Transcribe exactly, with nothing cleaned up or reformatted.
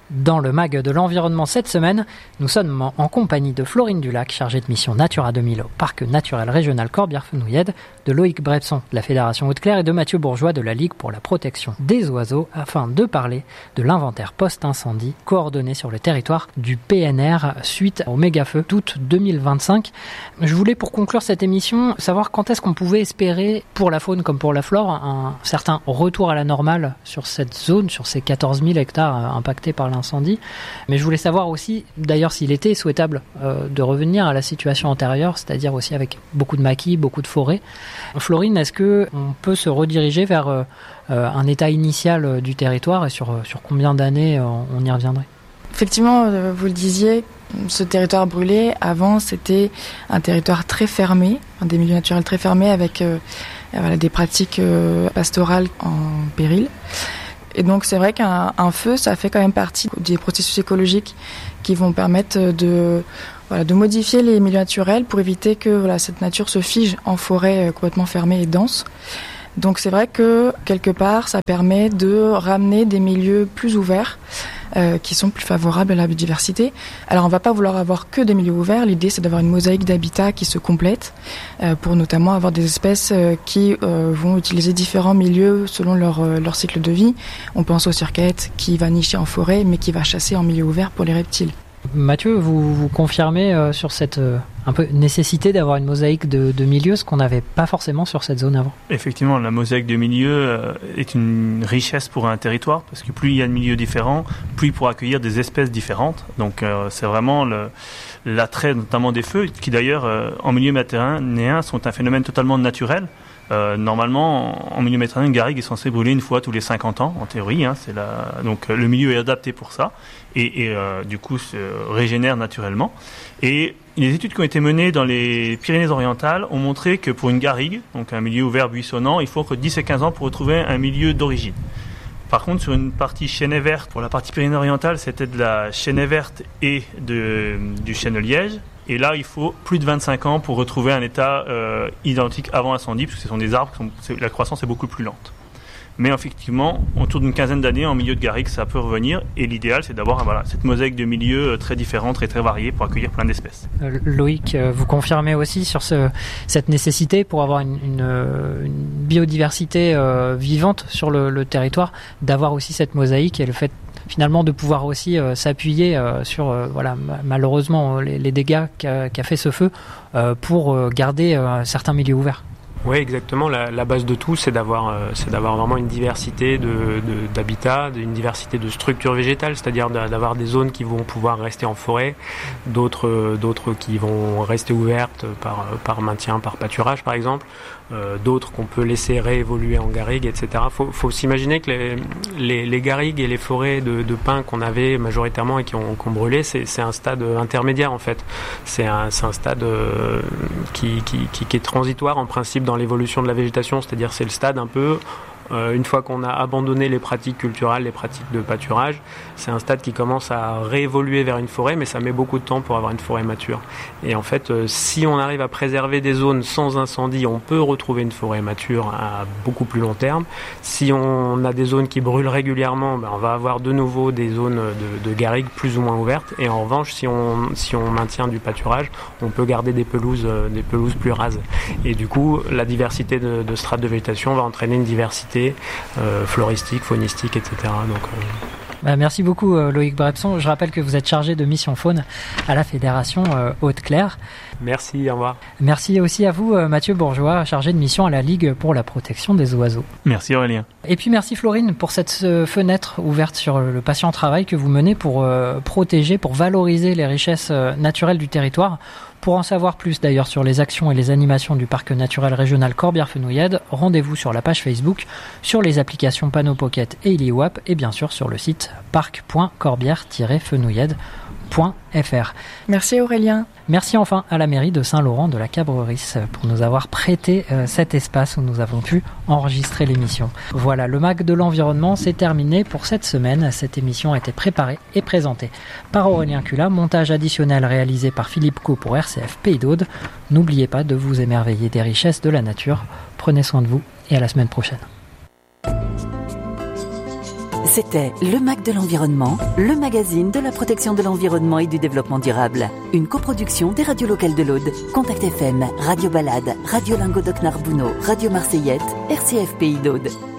Dans le mag de l'environnement cette semaine, nous sommes en compagnie de Florine Dulac, chargée de mission Natura deux mille au Parc naturel régional Corbière-Fenouillèdes, de Loïc Brepson de la Fédération Haute-Claire et de Mathieu Bourgeois de la Ligue pour la protection des oiseaux afin de parler de l'inventaire post-incendie coordonné sur le territoire du P N R suite au méga-feu d'août deux mille vingt-cinq. Je voulais pour conclure cette émission savoir quand est-ce qu'on pouvait espérer pour la faune comme pour la flore un certain retour à la normale sur cette zone, sur ces quatorze mille hectares impactés par l'incendie. Mais je voulais savoir aussi d'ailleurs s'il était souhaitable euh, de revenir à la situation antérieure, c'est-à-dire aussi avec beaucoup de maquis, beaucoup de forêts. Florine, est-ce qu'on peut se rediriger vers euh, un état initial du territoire et sur, sur combien d'années on, on y reviendrait ? Effectivement, vous le disiez, ce territoire brûlé, avant, c'était un territoire très fermé, des milieux naturels très fermés avec euh, voilà, des pratiques euh, pastorales en péril. Et donc c'est vrai qu'un un feu, ça fait quand même partie des processus écologiques qui vont permettre de, voilà, de modifier les milieux naturels pour éviter que voilà, cette nature se fige en forêt complètement fermée et dense. Donc c'est vrai que quelque part, ça permet de ramener des milieux plus ouverts euh, qui sont plus favorables à la biodiversité. Alors on va pas vouloir avoir que des milieux ouverts, l'idée c'est d'avoir une mosaïque d'habitats qui se complète euh, pour notamment avoir des espèces euh, qui euh, vont utiliser différents milieux selon leur, euh, leur cycle de vie. On pense au circaète qui va nicher en forêt mais qui va chasser en milieu ouvert pour les reptiles. Mathieu, vous, vous confirmez euh, sur cette euh, un peu nécessité d'avoir une mosaïque de, de milieux, ce qu'on n'avait pas forcément sur cette zone avant. Effectivement, la mosaïque de milieux euh, est une richesse pour un territoire, parce que plus il y a de milieux différents, plus il pourra accueillir des espèces différentes. Donc euh, c'est vraiment le, l'attrait notamment des feux, qui d'ailleurs euh, en milieu méditerranéen sont un phénomène totalement naturel. Euh, normalement, en milieu méditerranéen, une garrigue est censée brûler une fois tous les cinquante ans, en théorie. Hein, c'est la... Donc le milieu est adapté pour ça et, et euh, du coup se régénère naturellement. Et les études qui ont été menées dans les Pyrénées-Orientales ont montré que pour une garrigue, donc un milieu ouvert buissonnant, il faut entre dix et quinze ans pour retrouver un milieu d'origine. Par contre, sur une partie chênaie verte, pour la partie Pyrénées-Orientale, c'était de la chênaie verte et de, du chêne-liège. Et là, il faut plus de vingt-cinq ans pour retrouver un état euh, identique avant incendie, parce que ce sont des arbres, qui sont, c'est, la croissance est beaucoup plus lente. Mais effectivement, autour d'une quinzaine d'années, en milieu de garrigue, ça peut revenir. Et l'idéal, c'est d'avoir voilà, cette mosaïque de milieux très différente et très variée pour accueillir plein d'espèces. Euh, Loïc, vous confirmez aussi sur ce, cette nécessité pour avoir une, une, une biodiversité euh, vivante sur le, le territoire, d'avoir aussi cette mosaïque et le fait finalement de pouvoir aussi euh, s'appuyer euh, sur euh, voilà malheureusement les, les dégâts qu'a, qu'a fait ce feu euh, pour euh, garder euh, certains milieux ouverts. Oui, exactement. La, la base de tout, c'est d'avoir, euh, c'est d'avoir vraiment une diversité de, de, d'habitats, une diversité de structures végétales, c'est-à-dire d'avoir des zones qui vont pouvoir rester en forêt, d'autres, d'autres qui vont rester ouvertes par, par maintien, par pâturage par exemple, euh, d'autres qu'on peut laisser réévoluer en garrigue, et cetera. Faut, faut s'imaginer que les, les, les garrigues et les forêts de, de pins qu'on avait majoritairement et qui ont, qui ont brûlé, c'est, c'est un stade intermédiaire en fait. C'est un, c'est un stade euh, qui, qui, qui, qui est transitoire en principe dans l'évolution de la végétation, c'est-à-dire c'est le stade un peu euh, une fois qu'on a abandonné les pratiques culturales, les pratiques de pâturage, c'est un stade qui commence à réévoluer vers une forêt, mais ça met beaucoup de temps pour avoir une forêt mature. Et en fait, euh, si on arrive à préserver des zones sans incendie, on peut retrouver une forêt mature à beaucoup plus long terme. Si on a des zones qui brûlent régulièrement, ben on va avoir de nouveau des zones de, de garrigues plus ou moins ouvertes. Et en revanche, si on, si on maintient du pâturage, on peut garder des pelouses, euh, des pelouses plus rases. Et du coup, la diversité de, de strates de végétation va entraîner une diversité euh, floristique, faunistique, et cetera. Donc, euh, Bah, merci beaucoup euh, Loïc Brepson. Je rappelle que vous êtes chargé de mission faune à la Fédération euh, Haute-Claire. Merci, au revoir. Merci aussi à vous euh, Mathieu Bourgeois, chargé de mission à la Ligue pour la protection des oiseaux. Merci Aurélien. Et puis merci Florine pour cette euh, fenêtre ouverte sur le patient travail que vous menez pour euh, protéger, pour valoriser les richesses euh, naturelles du territoire. Pour en savoir plus d'ailleurs sur les actions et les animations du parc naturel régional Corbière-Fenouillèdes, rendez-vous sur la page Facebook, sur les applications Panneau Pocket et Iliwap et bien sûr sur le site parc point corbière tiret fenouillèdes point f r. Merci Aurélien. Merci enfin à la mairie de Saint-Laurent de la Cabrerie pour nous avoir prêté euh, cet espace où nous avons pu enregistrer l'émission. Voilà, le mag de l'environnement, c'est terminé pour cette semaine. Cette émission a été préparée et présentée par Aurélien Cula, montage additionnel réalisé par Philippe Co pour R C F Pays d'Aude. N'oubliez pas de vous émerveiller des richesses de la nature. Prenez soin de vous et à la semaine prochaine. C'était le M A C de l'environnement, le magazine de la protection de l'environnement et du développement durable. Une coproduction des radios locales de l'Aude, Contact F M, Radio Balade, Radio Lingodoc Narbonneau, Radio Marseillette, R C F Pays d'Aude.